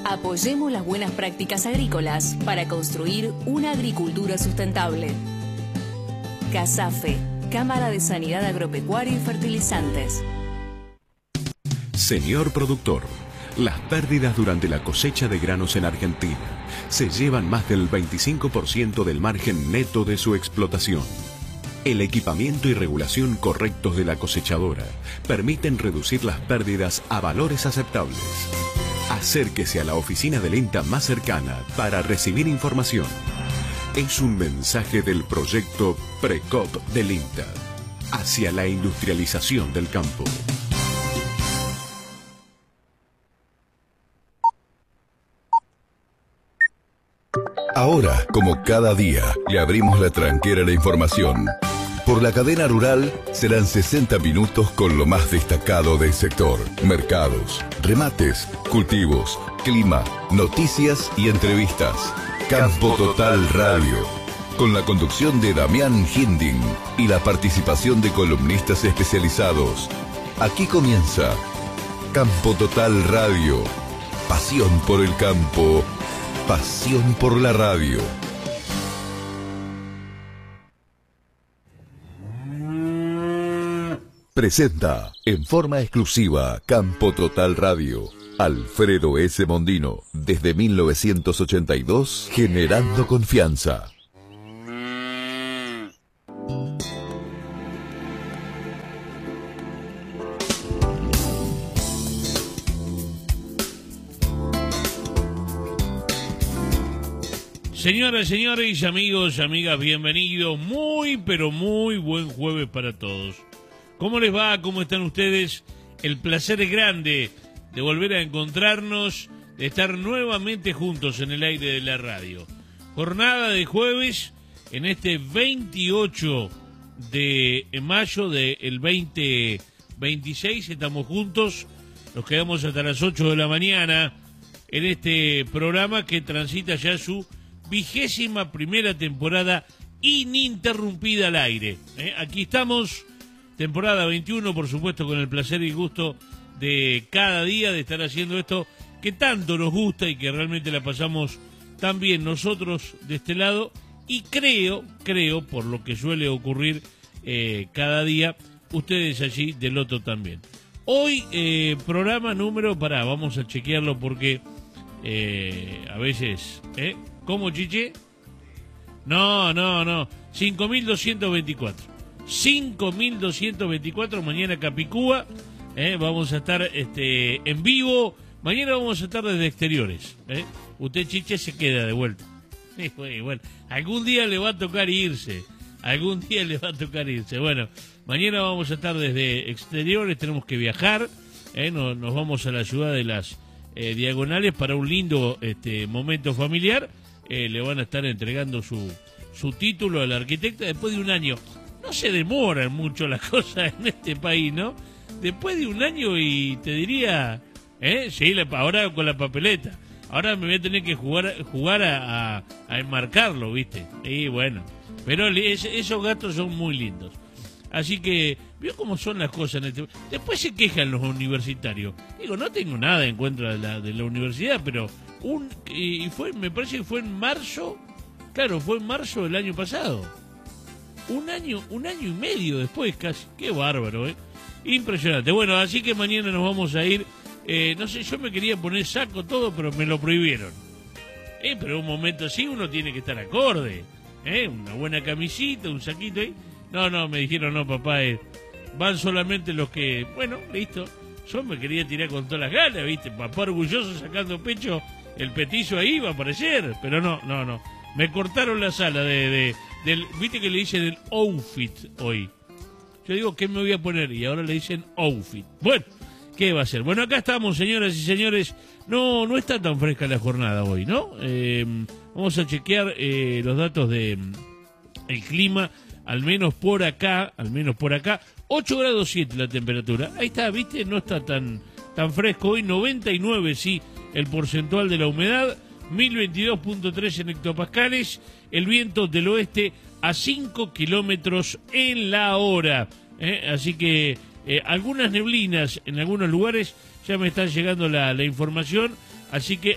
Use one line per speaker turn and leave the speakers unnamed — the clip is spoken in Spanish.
Apoyemos las buenas prácticas agrícolas para construir una agricultura sustentable. CASAFE, Cámara de Sanidad Agropecuaria y Fertilizantes.
Señor productor, las pérdidas durante la cosecha de granos en Argentina se llevan más del 25% del margen neto de su explotación. El equipamiento y regulación correctos de la cosechadora permiten reducir las pérdidas a valores aceptables. Acérquese a la oficina del INTA más cercana para recibir información. Es un mensaje del proyecto PRECOP del INTA hacia la industrialización del campo.
Ahora, como cada día, le abrimos la tranquera a la información. Por la cadena rural serán 60 minutos con lo más destacado del sector. Mercados, remates, cultivos, clima, noticias y entrevistas. Campo Total Radio. Con la conducción de Damián Hinding y la participación de columnistas especializados. Aquí comienza Campo Total Radio. Pasión por el campo. Pasión por la radio. Presenta en forma exclusiva Campo Total Radio. Alfredo S. Mondino, desde 1982, generando confianza.
Señoras, señores, amigos, amigas, bienvenidos. Muy, pero muy buen jueves para todos. ¿Cómo les va? ¿Cómo están ustedes? El placer es grande de volver a encontrarnos, de estar nuevamente juntos en el aire de la radio. Jornada de jueves en este 28 de mayo del 2026. Estamos juntos, nos quedamos hasta las 8 de la mañana en este programa que transita ya su 21ª temporada ininterrumpida al aire. Aquí estamos, temporada 21, por supuesto, con el placer y gusto de cada día de estar haciendo esto que tanto nos gusta y que realmente la pasamos tan bien nosotros de este lado, y creo, por lo que suele ocurrir cada día, ustedes allí del otro también. Hoy, programa número, vamos a chequearlo porque a veces, ¿cómo, Chiche? No, 5.224. 5.224, mañana Capicúa, vamos a estar en vivo, mañana vamos a estar desde exteriores, usted, Chiche, se queda de vuelta. Bueno, algún día le va a tocar irse, bueno, mañana vamos a estar desde exteriores, tenemos que viajar, nos vamos a la ciudad de las Diagonales para un lindo momento familiar. Le van a estar entregando su título a la arquitecta después de un año. No se demoran mucho las cosas en este país, ¿no? Después de un año, y te diría, sí, ahora con la papeleta. Ahora me voy a tener que jugar a enmarcarlo, ¿viste? Y bueno, pero esos gatos son muy lindos. Así que, vio cómo son las cosas en este... Después se quejan los universitarios. Digo, no tengo nada en contra de la universidad, pero me parece que fue en marzo. Claro, fue en marzo del año pasado. Un año y medio después casi. Qué bárbaro, Impresionante. Bueno, así que mañana nos vamos a ir. No sé, yo me quería poner saco todo, pero me lo prohibieron. Pero en un momento así uno tiene que estar acorde. Una buena camisita, un saquito ahí. No, me dijeron, no, papá, van solamente los que... Bueno, listo. Yo me quería tirar con todas las ganas, ¿viste? Papá orgulloso sacando pecho, el petizo ahí iba a aparecer. Pero no. Me cortaron la sala del... ¿Viste que le dicen el outfit hoy? Yo digo, ¿qué me voy a poner? Y ahora le dicen outfit. Bueno, ¿qué va a ser? Bueno, acá estamos, señoras y señores. No está tan fresca la jornada hoy, ¿no? Vamos a chequear los datos de el clima. Al menos por acá, 8 grados 7 la temperatura. Ahí está, ¿viste? No está tan fresco hoy. 99, sí, el porcentual de la humedad. 1022.3 en hectopascales. El viento del oeste a 5 kilómetros en la hora. Así que algunas neblinas en algunos lugares. Ya me está llegando la información. Así que